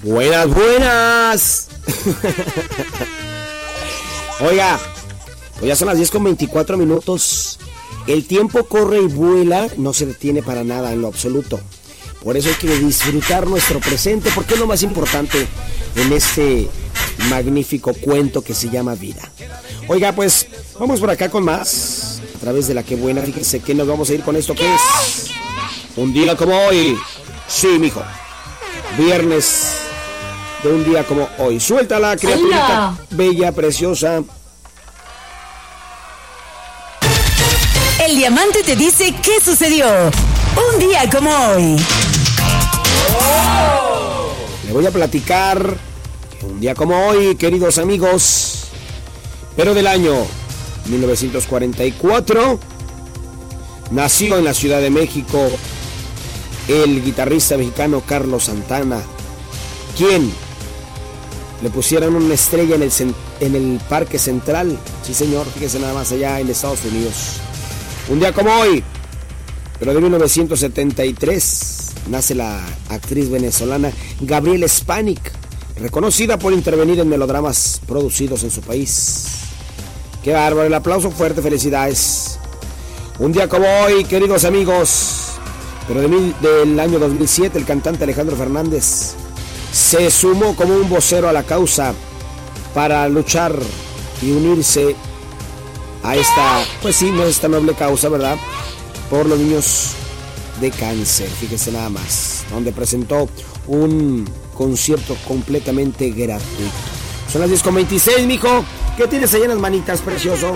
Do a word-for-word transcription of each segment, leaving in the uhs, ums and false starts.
Buenas, buenas. Oiga, pues ya son las diez con veinticuatro minutos. El tiempo corre y vuela, no se detiene para nada en lo absoluto. Por eso hay que disfrutar nuestro presente, porque es lo más importante en este magnífico cuento que se llama vida. Oiga, pues vamos por acá con más. A través de la que buena, fíjense que nos vamos a ir con esto que es un día como hoy. Sí, mijo. Viernes de un día como hoy. Suéltala, criaturita bella, preciosa. El diamante te dice qué sucedió un día como hoy. Le voy a platicar que un día como hoy, queridos amigos, pero del año mil novecientos cuarenta y cuatro, nació en la Ciudad de México el guitarrista mexicano Carlos Santana, quien le pusieron una estrella en el, en el Parque Central. Sí, señor, fíjese nada más, allá en Estados Unidos. Un día como hoy, pero de mil novecientos setenta y tres, nace la actriz venezolana Gabriela Spanik, reconocida por intervenir en melodramas producidos en su país. ¡Qué bárbaro! El aplauso fuerte, felicidades. Un día como hoy, queridos amigos, pero de mil, del año dos mil siete, el cantante Alejandro Fernández se sumó como un vocero a la causa para luchar y unirse a esta, pues sí, no esta noble causa, ¿verdad?, por los niños de cáncer. Fíjese nada más, donde presentó un concierto completamente gratuito. Son las diez con veintiséis, mijo. ¿Qué tienes ahí en las manitas, precioso?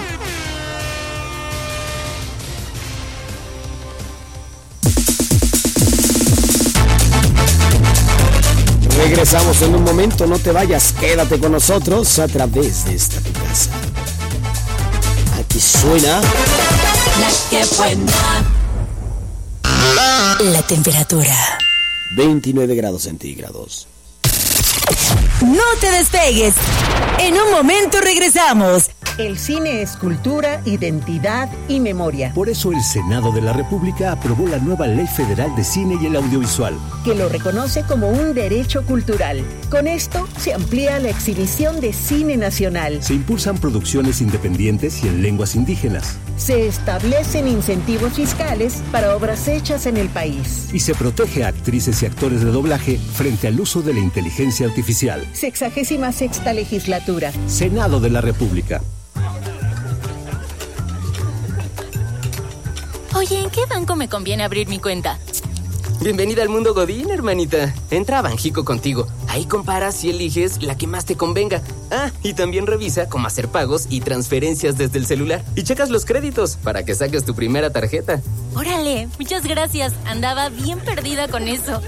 Regresamos en un momento, no te vayas, quédate con nosotros a través de esta tu casa. Aquí suena La que buena. La temperatura veintinueve grados centígrados. No te despegues. En un momento regresamos. El cine es cultura, identidad y memoria. Por eso el Senado de la República aprobó la nueva Ley Federal de Cine y el Audiovisual, que lo reconoce como un derecho cultural. Con esto se amplía la exhibición de cine nacional. Se impulsan producciones independientes y en lenguas indígenas. Se establecen incentivos fiscales para obras hechas en el país. Y se protege a actrices y actores de doblaje frente al uso de la inteligencia artificial. Sexagésima sexta legislatura. Senado de la República. Oye, ¿en qué banco me conviene abrir mi cuenta? Bienvenida al mundo Godín, hermanita. Entra a Banjico Contigo. Ahí comparas y eliges la que más te convenga. Ah, y también revisa cómo hacer pagos y transferencias desde el celular. Y checas los créditos para que saques tu primera tarjeta. Órale, muchas gracias. Andaba bien perdida con eso.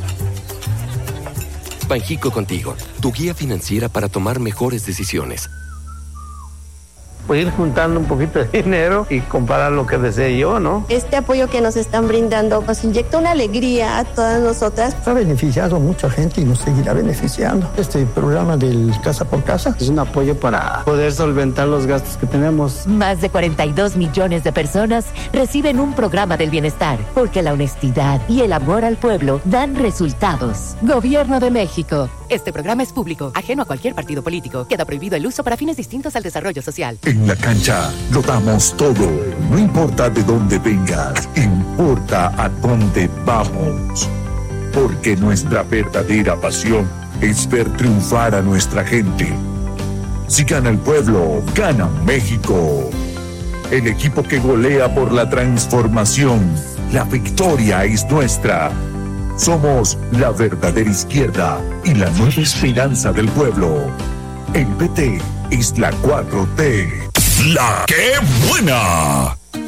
Banjico Contigo, tu guía financiera para tomar mejores decisiones. Pues ir juntando un poquito de dinero y comprar lo que desee yo, ¿no? Este apoyo que nos están brindando nos inyecta una alegría a todas nosotras. Ha beneficiado a mucha gente y nos seguirá beneficiando. Este programa del Casa por Casa es un apoyo para poder solventar los gastos que tenemos. Más de cuarenta y dos millones de personas reciben un programa del bienestar, porque la honestidad y el amor al pueblo dan resultados. Gobierno de México. Este programa es público, ajeno a cualquier partido político. Queda prohibido el uso para fines distintos al desarrollo social. En la cancha lo damos todo. No importa de dónde vengas, importa a dónde vamos. Porque nuestra verdadera pasión es ver triunfar a nuestra gente. Si gana el pueblo, gana México. El equipo que golea por la transformación. La victoria es nuestra. Somos la verdadera izquierda y la nueva esperanza del pueblo. El P T es la cuatro T. La que buena.